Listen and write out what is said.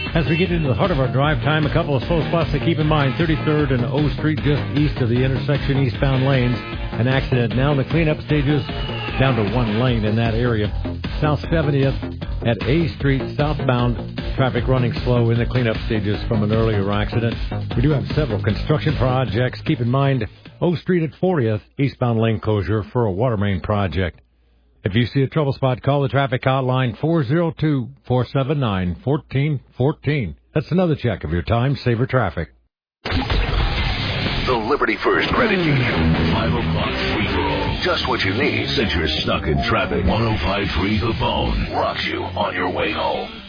As we get into the heart of our drive time, a couple of slow spots to keep in mind. 33rd and O Street just east of the intersection, eastbound lanes. An accident now in the cleanup stages, down to one lane in that area. South 70th at A Street southbound, traffic running slow in the cleanup stages from an earlier accident. We do have several construction projects. Keep in mind, O Street at 40th, eastbound lane closure for a water main project. If you see a trouble spot, call the traffic hotline 402-479-1414. That's another check of your time-saver traffic. The Liberty First Credit Union. 5 o'clock free-for-all. Just what you need since you're stuck in traffic. 105.3 The Phone rocks you on your way home.